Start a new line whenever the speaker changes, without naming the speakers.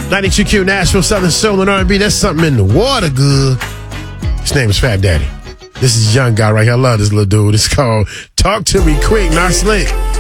92Q Nashville, Southern Soul and R&B. That's something in the water, good. His name is Fat Daddy. This is a young guy right here. I love this little dude. It's called Talk to Me Quick, Not Slick.